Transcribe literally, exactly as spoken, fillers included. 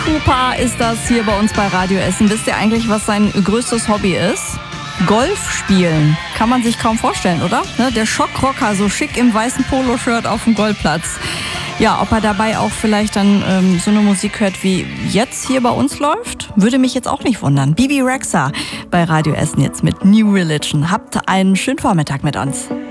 Pupa ist das hier bei uns bei Radio Essen. Wisst ihr eigentlich, was sein größtes Hobby ist? Golf spielen. Kann man sich kaum vorstellen, oder? Ne? Der Schockrocker, so schick im weißen Poloshirt auf dem Golfplatz. Ja, ob er dabei auch vielleicht dann ähm, so eine Musik hört, wie jetzt hier bei uns läuft, würde mich jetzt auch nicht wundern. Bebe Rexha bei Radio Essen jetzt mit New Religion. Habt einen schönen Vormittag mit uns.